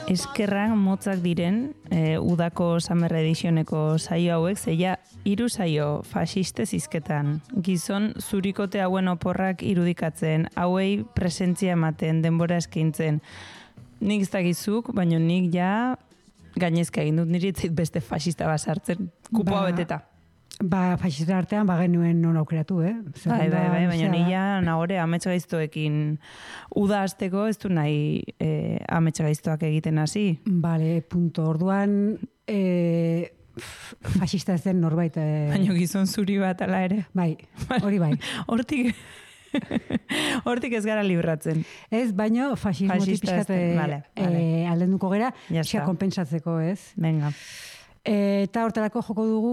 eskerran motzak diren udako Summer Editioneko saio hauek, zeia 3 saio faxiste zizketan. Gizon zurikote hauen oporrak irudikatzen, hauei presentzia ematen, denbora eskaintzen. Nik ez dakizuk, baina nik ja gainezka egin dut niri beste faxista basartzen, kupoa beteta. Faxista artean genuen non aukeratu, Bai, baina nila nagore amets gaiztoekin uda hasteko ez du nahi amets gaiztoak egiten hasi. Bale, punto. Orduan faxista ez den norbait. Baina gizon zuri bat ala ere. Bai, hori bai. Hortik ez gara libratzen. Ez, baino faxismotik pixkat aldenduko gera, xa konpensatzeko, ez? Venga. Eta hortarako joko dugu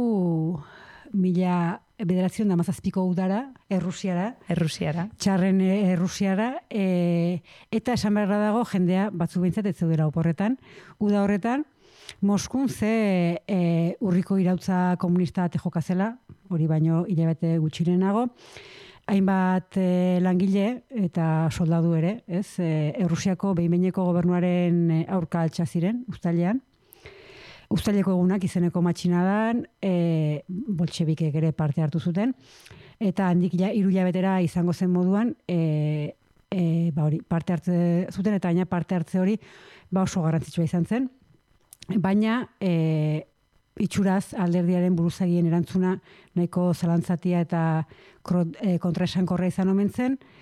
1917ko udara, Errusiara. Txarren Errusiara. Eta esan beharra dago jendea batzu behintzat ez zeudela oporretan. Uda horretan, Moskun ze urriko irautza komunista jokazela, hori baino hilabete gutxirenago, hainbat langile eta soldadu ere, ez? Errusiako behin-behineko gobernuaren aurka altxa ziren, uztailean. Uztaileko egunak izeneko matxinadan, boltxebikek ere parte hartu zuten, eta handik 3 hilabetera izango zen moduan, parte hartze zuten, eta baina parte hartze hori oso garrantzitsua izan zen. Baina, itxuraz alderdiaren buruzagien erantzuna nahiko zalantzatia eta kontraesankorra izan omen zen,